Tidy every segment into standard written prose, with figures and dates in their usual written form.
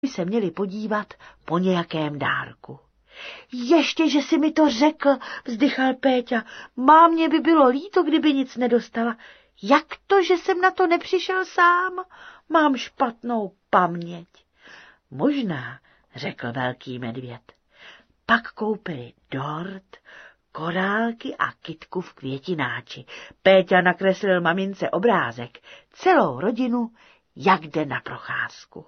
se měli podívat po nějakém dárku. Ještě, že si mi to řekl, vzdychal Péťa. Mámě by bylo líto, kdyby nic nedostala. Jak to, že jsem na to nepřišel sám? Mám špatnou paměť. Možná, řekl velký medvěd. Pak koupili dort, korálky a kytku v květináči. Péťa nakreslil mamince obrázek, celou rodinu, jak jde na procházku.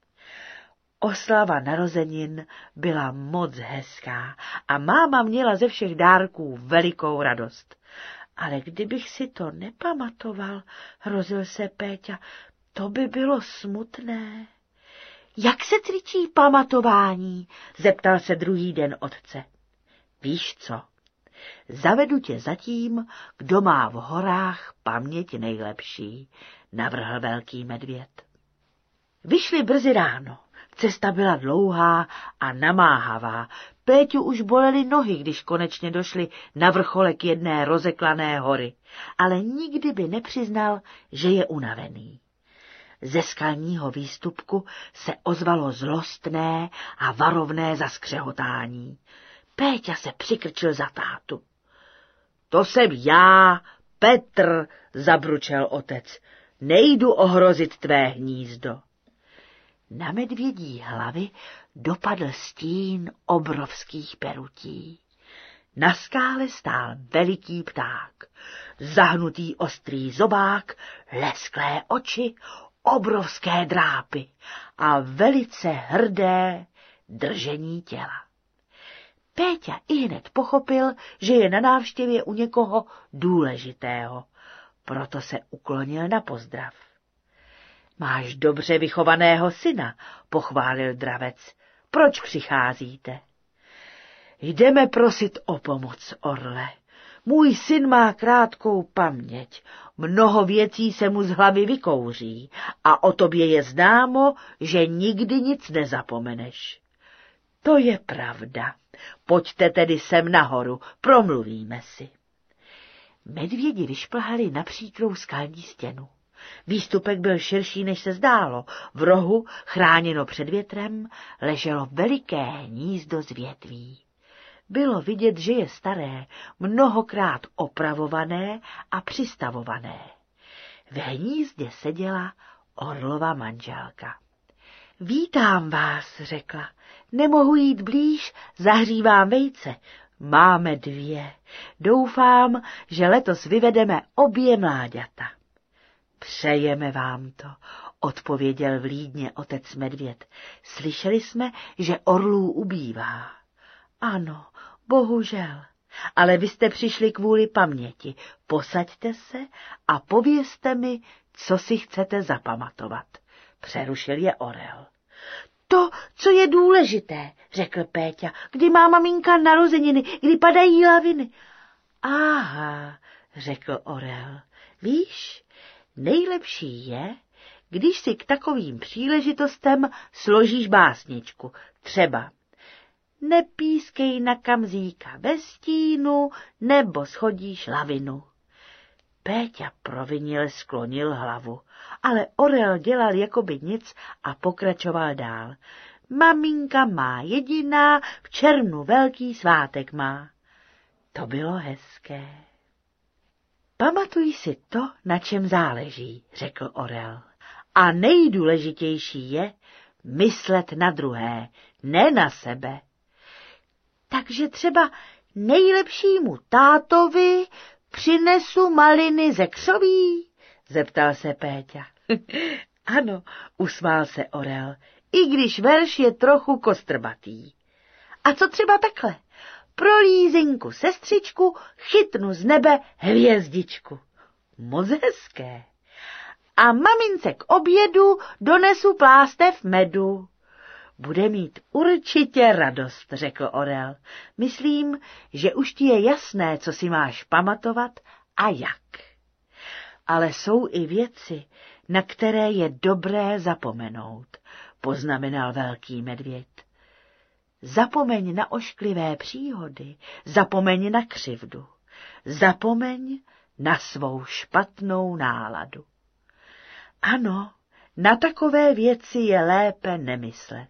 Oslava narozenin byla moc hezká a máma měla ze všech dárků velikou radost. Ale kdybych si to nepamatoval, hrozil se Péťa, to by bylo smutné. Jak se cvičí pamatování? Zeptal se druhý den otce. Víš co? Zavedu tě za tím, kdo má v horách paměť nejlepší, navrhl velký medvěd. Vyšli brzy ráno. Cesta byla dlouhá a namáhavá. Péťu už bolely nohy, když konečně došli na vrcholek jedné rozeklané hory, ale nikdy by nepřiznal, že je unavený. Ze skalního výstupku se ozvalo zlostné a varovné zaskřehotání. Péťa se přikrčil za tátu. To jsem já, Petr, zabručel otec. Nejdu ohrozit tvé hnízdo. Na medvědí hlavy dopadl stín obrovských perutí. Na skále stál veliký pták, zahnutý ostrý zobák, lesklé oči, obrovské drápy a velice hrdé držení těla. Péťa ihned pochopil, že je na návštěvě u někoho důležitého, proto se uklonil na pozdrav. Máš dobře vychovaného syna, pochválil dravec. Proč přicházíte? Jdeme prosit o pomoc, orle. Můj syn má krátkou paměť, mnoho věcí se mu z hlavy vykouří a o tobě je známo, že nikdy nic nezapomeneš. To je pravda. Pojďte tedy sem nahoru, promluvíme si. Medvědi vyšplhali na příkrou skalní stěnu. Výstupek byl širší, než se zdálo. V rohu, chráněno před větrem, leželo veliké hnízdo z větví. Bylo vidět, že je staré, mnohokrát opravované a přistavované. V hnízdě seděla orlova manželka. Vítám vás, řekla. Nemohu jít blíž, zahřívám vejce. Máme 2. Doufám, že letos vyvedeme obě mláďata. Přejeme vám to, odpověděl vlídně otec medvěd. Slyšeli jsme, že orlů ubývá. Ano, bohužel, ale vy jste přišli kvůli paměti. Posaďte se a povězte mi, co si chcete zapamatovat. Přerušil je orel. To, co je důležité, řekl Péťa, kdy má maminka narozeniny, kdy padají laviny. Aha, řekl orel, víš, nejlepší je, když si k takovým příležitostem složíš básničku. Třeba nepískej na kamzíka ve stínu, nebo schodíš lavinu. Péťa provinile sklonil hlavu, ale orel dělal jakoby nic a pokračoval dál. Maminka má jediná, v červnu velký svátek má. To bylo hezké. Pamatuj si to, na čem záleží, řekl orel. A nejdůležitější je myslet na druhé, ne na sebe. Takže třeba nejlepšímu tátovi přinesu maliny ze křoví? Zeptal se Péťa. Ano, usmál se orel, i když verš je trochu kostrbatý. A co třeba takhle? Pro lízinku sestřičku chytnu z nebe hvězdičku. Moc hezké. A mamince k obědu donesu plástev medu. Bude mít určitě radost, řekl orel. Myslím, že už ti je jasné, co si máš pamatovat a jak. Ale jsou i věci, na které je dobré zapomenout, poznamenal velký medvěd. Zapomeň na ošklivé příhody, zapomeň na křivdu, zapomeň na svou špatnou náladu. Ano, Na takové věci je lépe nemyslet.